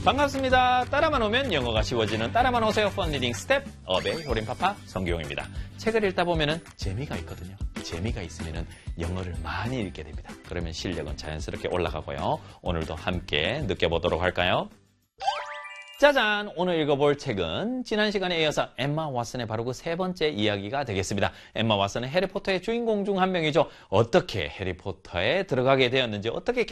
반갑습니다. 따라만 오면 영어가 쉬워지는 따라만 오세요 펀리딩 스텝업의 효린파파 성기용입니다. 책을 읽다 보면은 재미가 있거든요. 재미가 있으면은 영어를 많이 읽게 됩니다. 그러면 실력은 자연스럽게 올라가고요. 오늘도 함께 느껴보도록 할까요? 짜잔! 오늘 읽어볼 책은 지난 시간에 이어서 엠마 왓슨의 바로 그 세 번째 이야기가 되겠습니다. 엠마 왓슨은 해리포터의 주인공 중 한 명이죠. 어떻게 해리포터에 들어가게 되었는지, 어떻게